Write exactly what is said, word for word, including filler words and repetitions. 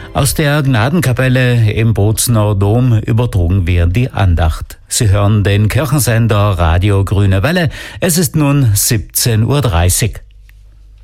Aus der Gnadenkapelle im Bozner Dom übertrugen wir die Andacht. Sie hören den Kirchensender Radio Grüne Welle. Es ist nun siebzehn Uhr dreißig.